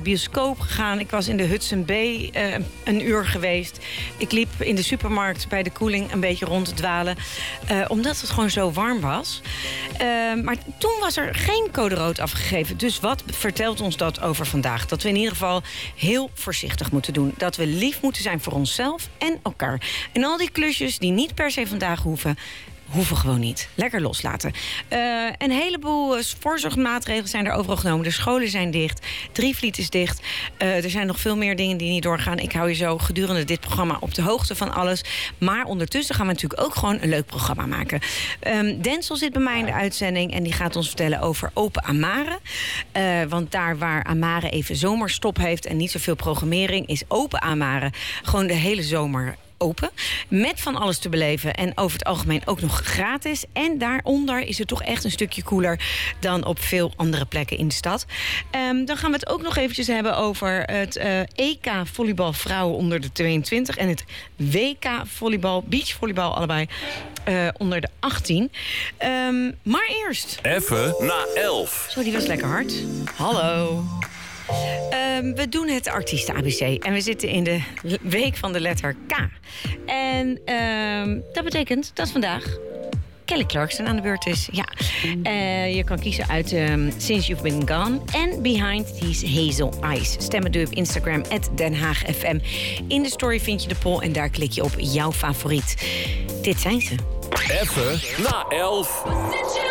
bioscoop gegaan. Ik was in de Hudson Bay een uur geweest. Ik liep in de supermarkt bij de koeling een beetje rond te dwalen. Omdat het gewoon zo warm was. Maar toen was er geen code rood afgegeven. Dus wat vertelt ons dat over vandaag? Dat we in ieder geval heel voorzichtig moeten doen. Dat we lief moeten zijn voor onszelf en elkaar. En al die klusjes die niet per se vandaag hoeven gewoon niet. Lekker loslaten. Een heleboel voorzorgmaatregelen zijn er overal genomen. De scholen zijn dicht. Drievliet is dicht. Er zijn nog veel meer dingen die niet doorgaan. Ik hou je zo gedurende dit programma op de hoogte van alles. Maar ondertussen gaan we natuurlijk ook gewoon een leuk programma maken. Denzel zit bij mij in de uitzending en die gaat ons vertellen over Open Amare. Want daar waar Amare even zomerstop heeft en niet zoveel programmering, is Open Amare gewoon de hele zomer open. Met van alles te beleven. En over het algemeen ook nog gratis. En daaronder is het toch echt een stukje koeler dan op veel andere plekken in de stad. Dan gaan we het ook nog eventjes hebben over het EK volleybal vrouwen onder de 22. En het WK volleybal, beachvolleybal allebei, onder de 18. Maar eerst Even na 11. Zo, die was lekker hard. Hallo. We doen het artiesten-ABC. En we zitten in de week van de letter K. En dat betekent dat vandaag Kelly Clarkson aan de beurt is. Ja. Je kan kiezen uit Since You've Been Gone en Behind These Hazel Eyes. Stemmen doe je op Instagram @denhaagfm. In de story vind je de poll en daar klik je op jouw favoriet. Dit zijn ze. Even na 11.